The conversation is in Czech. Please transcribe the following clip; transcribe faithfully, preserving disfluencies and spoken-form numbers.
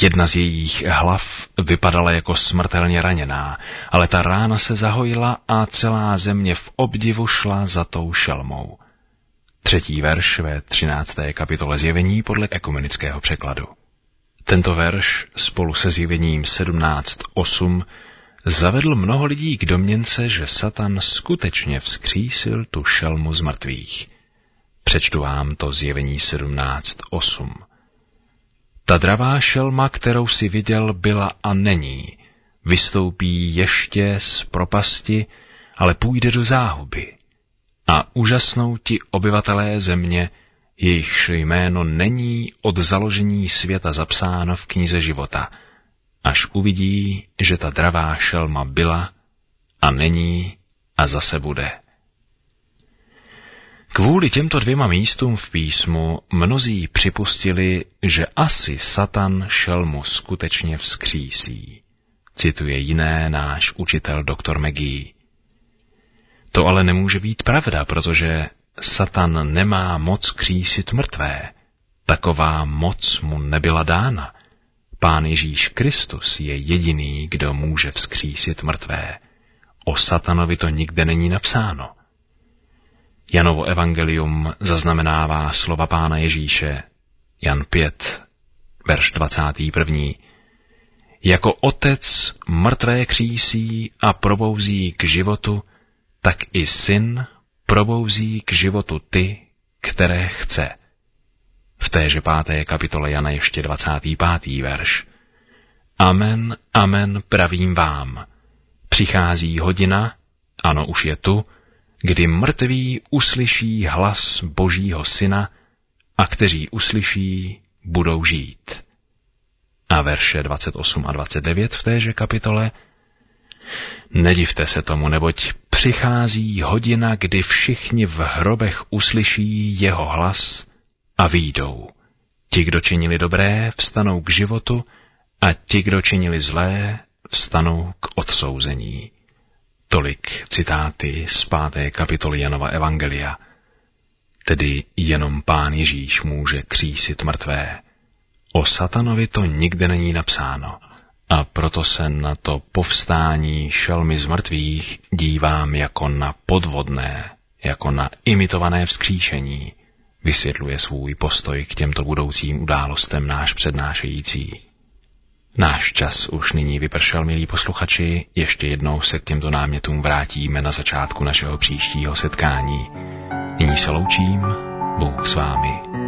Jedna z jejich hlav vypadala jako smrtelně raněná, ale ta rána se zahojila a celá země v obdivu šla za tou šelmou. Třetí verš ve třinácté kapitole Zjevení podle ekumenického překladu. Tento verš spolu se Zjevením sedmnáct osm zavedl mnoho lidí k domněnce, že Satan skutečně vzkřísil tu šelmu z mrtvých. Přečtu vám to Zjevení sedmnáct osm. Ta dravá šelma, kterou si viděl, byla a není. Vystoupí ještě z propasti, ale půjde do záhuby. A úžasnou ti obyvatelé země, jejichž jméno není od založení světa zapsáno v knize života, až uvidí, že ta dravá šelma byla a není a zase bude. Kvůli těmto dvěma místům v písmu mnozí připustili, že asi Satan šelmu skutečně vzkřísí. Cituje jiné náš učitel doktor McGee. To ale nemůže být pravda, protože Satan nemá moc křísit mrtvé. Taková moc mu nebyla dána. Pán Ježíš Kristus je jediný, kdo může vzkřísit mrtvé. O Satanovi to nikde není napsáno. Janovo evangelium zaznamenává slova Pána Ježíše, Jan pět, verš dvacátý první. Jako otec mrtvé křísí a probouzí k životu, tak i syn probouzí k životu ty, které chce. V téže páté kapitole Jana ještě dvacátý pátý verš. Amen, amen, pravím vám. Přichází hodina, ano už je tu, kdy mrtví uslyší hlas Božího Syna a kteří uslyší, budou žít. A verše dvacet osm a dvacet devět v téže kapitole. Nedivte se tomu, neboť přichází hodina, kdy všichni v hrobech uslyší jeho hlas a vyjdou. Ti, kdo činili dobré, vstanou k životu a ti, kdo činili zlé, vstanou k odsouzení. Tolik citáty z páté kapitoly Janova evangelia. Tedy jenom Pán Ježíš může křísit mrtvé. O Satanovi to nikde není napsáno. A proto se na to povstání šelmy z mrtvých dívám jako na podvodné, jako na imitované vzkříšení, vysvětluje svůj postoj k těmto budoucím událostem náš přednášející. Náš čas už nyní vypršel, milí posluchači, ještě jednou se k těmto námětům vrátíme na začátku našeho příštího setkání. Nyní se loučím, Bůh s vámi.